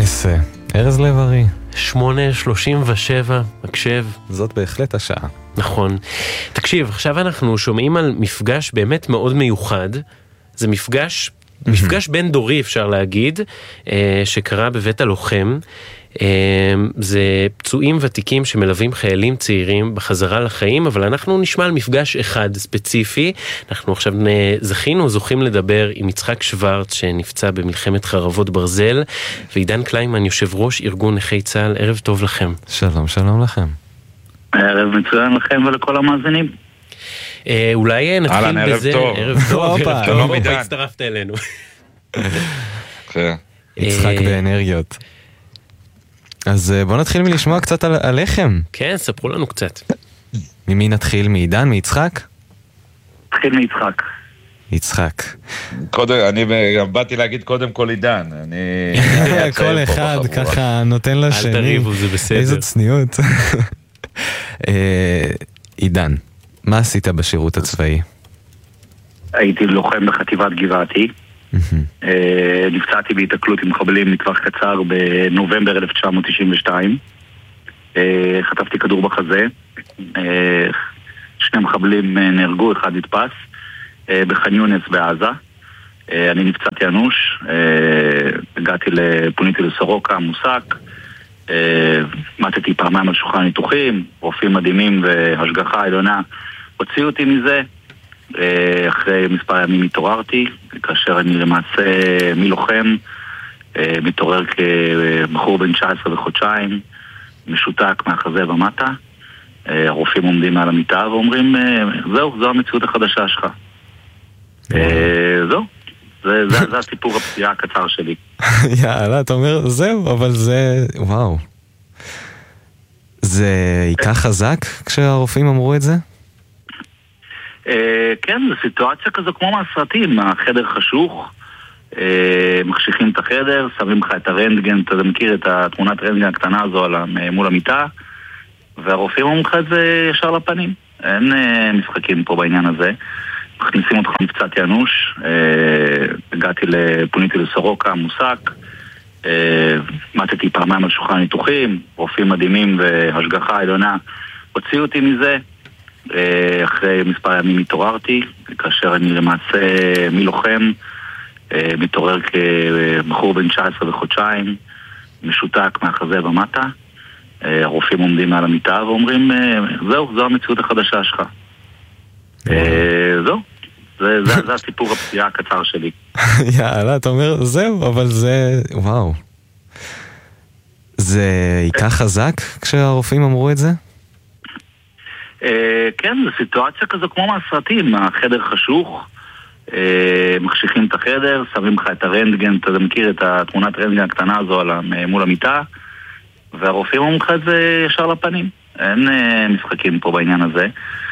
יסה. ארז לב-ארי. 8:37, מקשב. זאת בהחלט השעה. נכון. תקשיב, עכשיו אנחנו שומעים על מפגש באמת מאוד מיוחד. זה מפגש בין דורי אפשר להגיד, שקרה בבית הלוחם. זה פצועים ותיקים שמלווים חיילים צעירים בחזרה לחיים, אבל אנחנו נשמע על מפגש אחד ספציפי. אנחנו עכשיו זוכים לדבר עם יצחק שוורץ שנפצע במלחמת חרבות ברזל, ועידן קלימן, יושב ראש ארגון נכי צה"ל. ערב טוב לכם. שלום, שלום לכם. ערב מצוין לכם ולכל המאזינים. אולי נתחיל בזה. ערב טוב. טוב, הצטרפת אלינו. יצחק באנרגיות. אז בוא נתחיל מלשמוע קצת עליכם. כן, ספרו לנו קצת. ממי נתחיל? מעידן? מיצחק? נתחיל מיצחק. יצחק. אני גם באתי להגיד קודם כל עידן. כל אחד ככה נותן לשני. אל תריבו, זה בסדר. איזו צניעות. עידן, מה עשית בשירות הצבאי? הייתי לוחם בחטיבת גבעתי. נפצעתי בהתקלות עם מחבלים מטווח קצר בנובמבר 1992. חטפתי כדור בחזה. שני מחבלים נהרגו, אחד נתפס בח'אן יונס בעזה. אני נפצעתי אנוש. פוניתי לסורוקה, מוסק. מתתי פעמיים על שולחן ניתוחים. רופאים מדהימים והשגחה עליונה הוציאו אותי מזה. אחרי מספר ימים התעוררתי, כאשר אני למעשה מלוחם מתעורר כבחור בן 19 וחודשיים, משותק מהחזה ומטה. הרופאים עומדים מעל המיטה ואומרים, זו המציאות החדשה שלך. זהו, זה הסיפור הפציעה הקצר שלי. יאללה, אתה אומר זהו, אבל זה, וואו, זה עיקר חזק כשהרופאים אמרו את זה? כן, זו סיטואציה כזו כמו מהסרטים. החדר חשוך, מחשיכים את החדר, שמים לך את הרנטגן, אתה מכיר את התמונת רנטגן הקטנה הזו מול המיטה, והרופאים אומרים לך את זה ישר לפנים. אין משחקים פה בעניין הזה. מכניסים אותך, נפצעתי אנוש. פוניתי לסורוקה, מוסק. מתתי פעמיים על שולחן ניתוחים. רופאים מדהימים והשגחה עליונה הוציאו אותי מזה. אחרי מספר ימים התעוררתי, כאשר אני למעשה מלוחם מתעורר כבחור בן 19 וחודשיים, משותק מהחזה ומטה. הרופאים עומדים מעל המיטה ואומרים, זו המציאות החדשה שלך. זהו, זה הסיפור הפציעה הקצר שלי. יאללה, אתה אומר זהו, אבל זה, וואו, זה עיקר חזק כשהרופאים אמרו את זה? כן, זו סיטואציה כזו כמו מהסרטים. החדר חשוך, מחשיכים את החדר, שמים לך את הרנטגן, אתה מכיר את התמונת רנטגן הקטנה הזו מול המיטה, והרופאים אומרים לך את זה ישר לפנים. אין משחקים פה בעניין הזה.